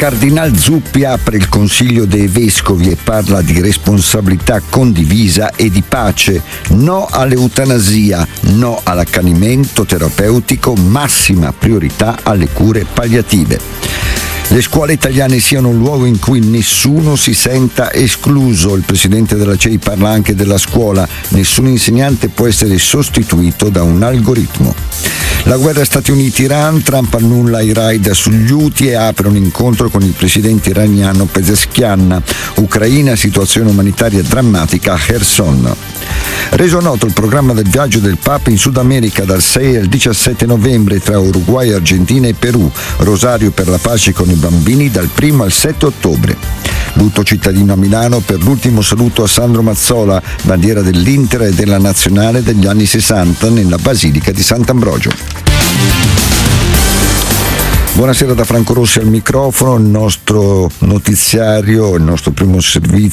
Cardinal Zuppi apre il Consiglio dei Vescovi e parla di responsabilità condivisa e di pace. No all'eutanasia, no all'accanimento terapeutico, massima priorità alle cure palliative. Le scuole italiane siano un luogo in cui nessuno si senta escluso. Il presidente della CEI parla anche della scuola. Nessun insegnante può essere sostituito da un algoritmo. La guerra Stati Uniti-Iran, Trump annulla i raid sugli Houthi e apre un incontro con il presidente iraniano Pezeshkian. Ucraina, situazione umanitaria drammatica a Kherson. Reso noto il programma del viaggio del Papa in Sud America dal 6 al 17 novembre tra Uruguay, Argentina e Perù. Rosario per la pace con i bambini dal 1 al 7 ottobre. Lutto cittadino a Milano per l'ultimo saluto a Sandro Mazzola, bandiera dell'Inter e della Nazionale degli anni 60 nella Basilica di Sant'Ambrogio. Buonasera da Franco Rossi al microfono, il nostro notiziario, il nostro primo servizio